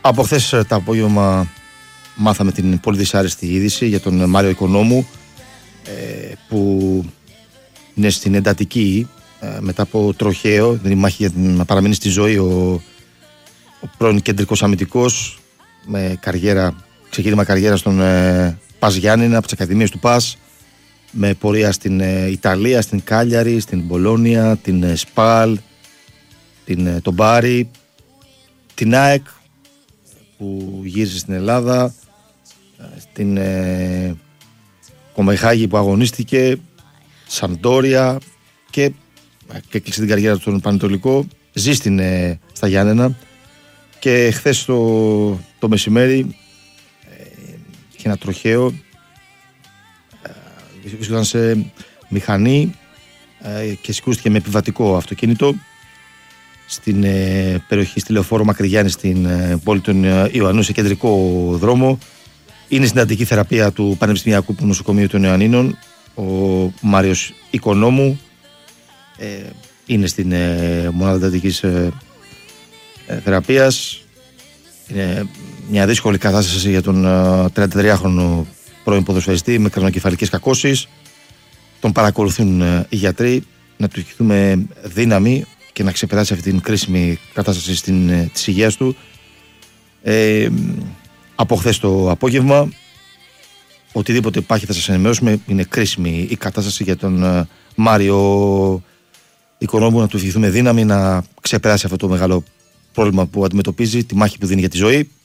Από χθες το απόγευμα μάθαμε την πολύ δυσάρεστη είδηση για τον Μάριο Οικονόμου, που είναι στην εντατική μετά από τροχαίο, δηλαδή μάχη για να παραμείνει στη ζωή ο πρώην κεντρικός αμυντικός με ξεκίνημα καριέρα στον Πας Γιάννηνα, από τις ακαδημίες του Πας, με πορεία στην Ιταλία, στην Κάλιαρη, στην Μπολόνια, την Σπάλ, τον Μπάρι, την ΑΕΚ που γύρισε στην Ελλάδα, στην Κομεχάγη που αγωνίστηκε, Σαντόρια και έκλεισε την καριέρα του στον Πανετολικό. Ζει στα Γιάννενα και χθες το μεσημέρι είχε ένα τροχαίο, βρίσκονταν σε μηχανή και συγκρούστηκε με επιβατικό αυτοκίνητο στην περιοχή στη Λεωφόρο Μακρυγιάννη, στην πόλη των Ιωαννών, σε κεντρικό δρόμο. Είναι στην εντατική θεραπεία του Πανεπιστημιακού Νοσοκομείου των Ιωαννίνων ο Μάριος Οικονόμου. Είναι στην μονάδα εντατικής θεραπείας. Είναι μια δύσκολη κατάσταση για τον 33χρονο πρώην ποδοσφαιριστή με κρανοκεφαλικές κακώσεις. Τον παρακολουθούν οι γιατροί. Να του ευχηθούμε δύναμη και να ξεπεράσει αυτή την κρίσιμη κατάσταση της υγείας του. Από χθες το απόγευμα, οτιδήποτε υπάρχει θα σας ενημερώσουμε. Είναι κρίσιμη η κατάσταση για τον Μάριο Οικονόμου. Να του ευχηθούμε δύναμη να ξεπεράσει αυτό το μεγάλο πρόβλημα που αντιμετωπίζει, τη μάχη που δίνει για τη ζωή.